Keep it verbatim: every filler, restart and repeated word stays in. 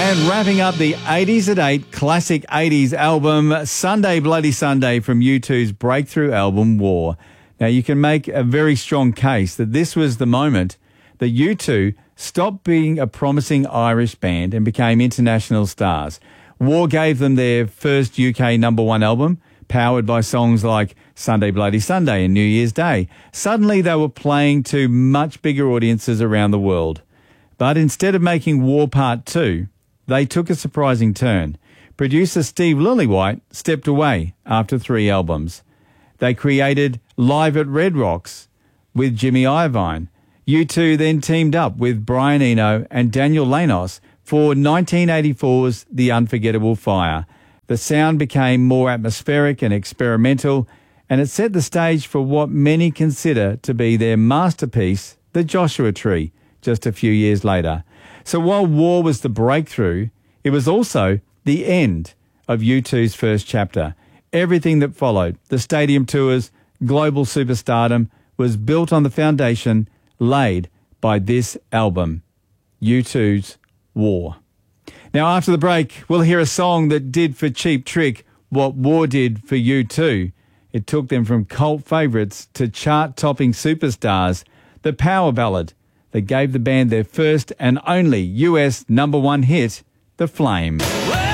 And wrapping up the eighties at eight classic eighties album, Sunday Bloody Sunday from U two's breakthrough album, War. Now, you can make a very strong case that this was the moment that U two stopped being a promising Irish band and became international stars. War gave them their first U K number one album, powered by songs like Sunday Bloody Sunday and New Year's Day. Suddenly, they were playing to much bigger audiences around the world. But instead of making War Part two, they took a surprising turn. Producer Steve Lillywhite stepped away after three albums. They created Live at Red Rocks with Jimmy Iovine. U two then teamed up with Brian Eno and Daniel Lanos for nineteen eighty-four's The Unforgettable Fire. The sound became more atmospheric and experimental, and it set the stage for what many consider to be their masterpiece, The Joshua Tree, just a few years later. So while War was the breakthrough, it was also the end of U two's first chapter. Everything that followed, the stadium tours, global superstardom, was built on the foundation laid by this album, U two's War. Now, after the break, we'll hear a song that did for Cheap Trick what War did for U two. It took them from cult favourites to chart-topping superstars, the power ballad that gave the band their first and only U S number one hit, The Flame.